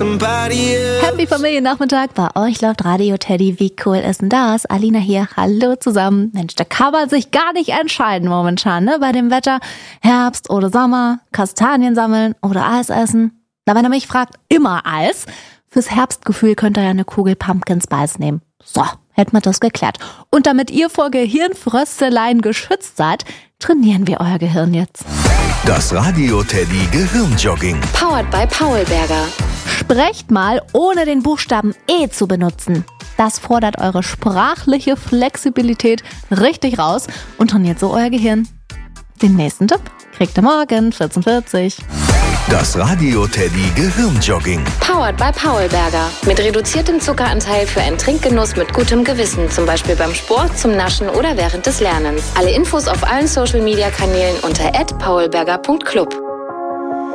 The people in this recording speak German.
somebody else. Happy Familiennachmittag, bei euch läuft Radio Teddy. Wie cool ist denn das? Alina hier, hallo zusammen. Mensch, da kann man sich gar nicht entscheiden momentan, ne? Bei dem Wetter, Herbst oder Sommer, Kastanien sammeln oder Eis essen. Na, wenn ihr mich fragt, immer Eis. Fürs Herbstgefühl könnt ihr ja eine Kugel Pumpkin Spice nehmen. So, hätten wir das geklärt. Und damit ihr vor Gehirnfrösteleien geschützt seid, trainieren wir euer Gehirn jetzt. Das Radio Teddy Gehirnjogging. Powered by Paulberger. Sprecht mal, ohne den Buchstaben E zu benutzen. Das fordert eure sprachliche Flexibilität richtig raus und trainiert so euer Gehirn. Den nächsten Tipp kriegt ihr morgen 14:40. Das Radio Teddy Gehirnjogging. Powered by Paulberger. Mit reduziertem Zuckeranteil für einen Trinkgenuss mit gutem Gewissen. Zum Beispiel beim Sport, zum Naschen oder während des Lernens. Alle Infos auf allen Social-Media-Kanälen unter @paulberger.club.